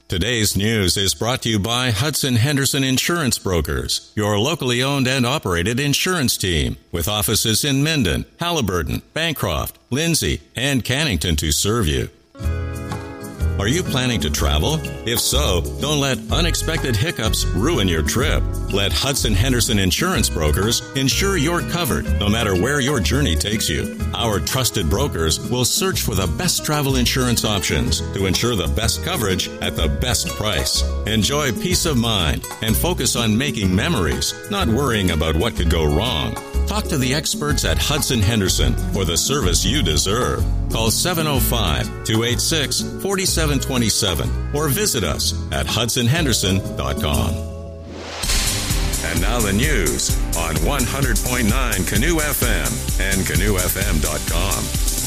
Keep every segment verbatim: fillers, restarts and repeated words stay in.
Today's news is brought to you by Hudson Henderson Insurance Brokers, your locally owned and operated insurance team, with offices in Minden, Haliburton, Bancroft, Lindsay, and Cannington to serve you. Are you planning to travel? If so, don't let unexpected hiccups ruin your trip. Let Hudson Henderson Insurance Brokers ensure you're covered no matter where your journey takes you. Our trusted brokers will search for the best travel insurance options to ensure the best coverage at the best price. Enjoy peace of mind and focus on making memories, not worrying about what could go wrong. Talk to the experts at Hudson Henderson for the service you deserve. Call seven oh five, two eight six, four seven two seven or visit us at hudson henderson dot com. And now the news on one hundred point nine Canoe F M and canoe f m dot com.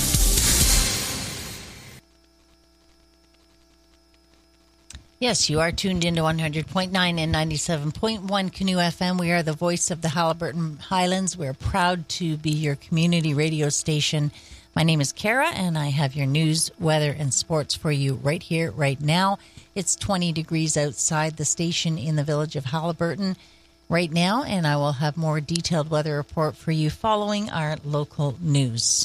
Yes, you are tuned into one hundred point nine and ninety-seven point one Canoe F M. We are the voice of the Haliburton Highlands. We're proud to be your community radio station. My name is Kara, and I have your news, weather, and sports for you right here, right now. It's twenty degrees outside the station in the village of Haliburton right now, and I will have more detailed weather report for you following our local news.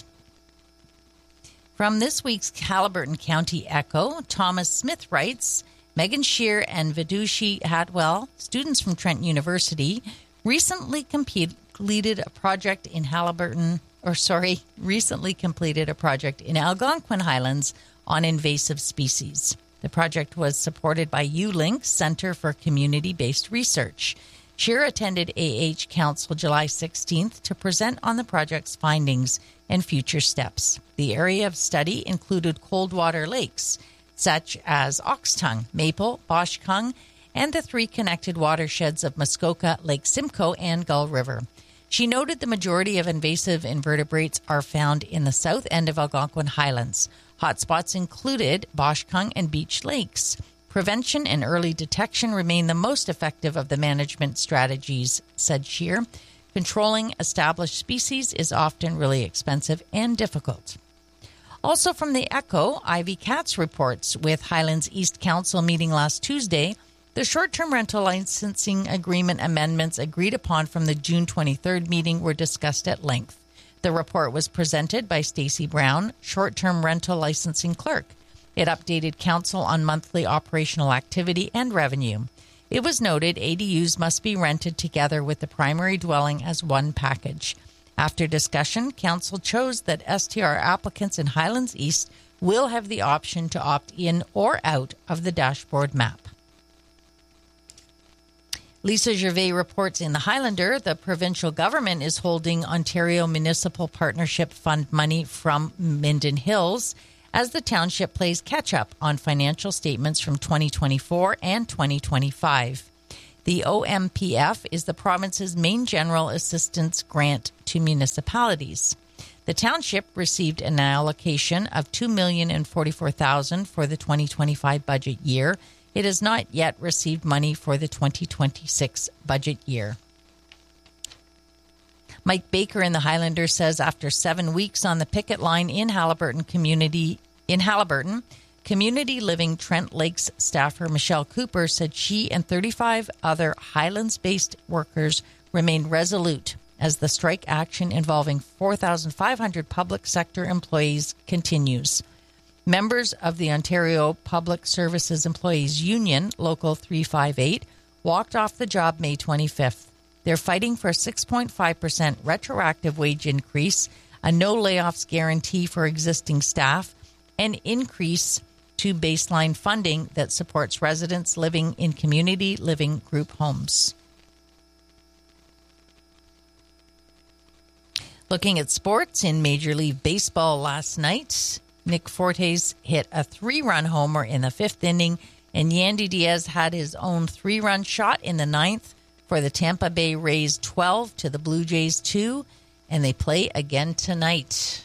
From this week's Haliburton County Echo, Thomas Smith writes, Megan Shear and Vidushi Hatwell, students from Trent University, recently completed a project in Haliburton, or sorry, recently completed a project in Algonquin Highlands on invasive species. The project was supported by ULink Center for Community-Based Research. Shear attended A H Council July sixteenth to present on the project's findings and future steps. The area of study included cold-water lakes, such as Oxtongue, Maple, Boshkung, and the three connected watersheds of Muskoka, Lake Simcoe, and Gull River. She noted the majority of invasive invertebrates are found in the south end of Algonquin Highlands. Hotspots included Boshkung and Beach Lakes. Prevention and early detection remain the most effective of the management strategies, said Shear. Controlling established species is often really expensive and difficult. Also from the Echo, Ivy Katz reports, with Highlands East Council meeting last Tuesday, the short-term rental licensing agreement amendments agreed upon from the June twenty-third meeting were discussed at length. The report was presented by Stacey Brown, short-term rental licensing clerk. It updated council on monthly operational activity and revenue. It was noted A D Us must be rented together with the primary dwelling as one package. After discussion, council chose that S T R applicants in Highlands East will have the option to opt in or out of the dashboard map. Lisa Gervais reports in the Highlander, the provincial government is holding Ontario Municipal Partnership Fund money from Minden Hills as the township plays catch-up on financial statements from twenty twenty-four and twenty twenty-five. The O M P F is the province's main general assistance grant to municipalities. The township received an allocation of two million forty-four thousand dollars for the twenty twenty-five budget year. It has not yet received money for the twenty twenty-six budget year. Mike Baker in the Highlander says after seven weeks on the picket line in Haliburton community in Haliburton, Community Living Trent Lakes staffer Michelle Cooper said she and thirty-five other Highlands-based workers remained resolute as the strike action involving four thousand five hundred public sector employees continues. Members of the Ontario Public Services Employees Union, Local three fifty-eight, walked off the job May twenty-fifth. They're fighting for a six point five percent retroactive wage increase, a no layoffs guarantee for existing staff, and increase to baseline funding that supports residents living in community living group homes. Looking at sports in Major League Baseball last night, Nick Fortes hit a three-run homer in the fifth inning, and Yandy Diaz had his own three-run shot in the ninth for the Tampa Bay Rays twelve to the Blue Jays two, and they play again tonight.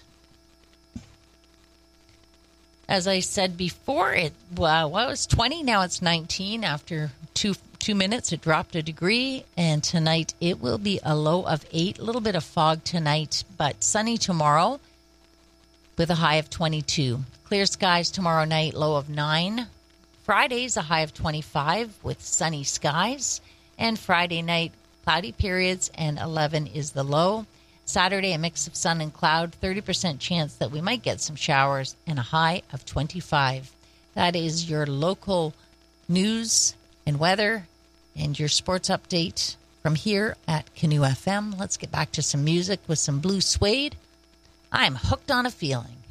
As I said before, it well, well, it was twenty, now it's nineteen. After two two minutes, it dropped a degree, and tonight it will be a low of eight. A little bit of fog tonight, but sunny tomorrow with a high of twenty-two. Clear skies tomorrow night, low of nine. Friday's a high of twenty-five with sunny skies. And Friday night, cloudy periods, and eleven is the low. Saturday, a mix of sun and cloud, thirty percent chance that we might get some showers, and a high of twenty-five. That is your local news and weather and your sports update from here at Canoe F M. Let's get back to some music with some Blue Suede. I'm hooked on a feeling.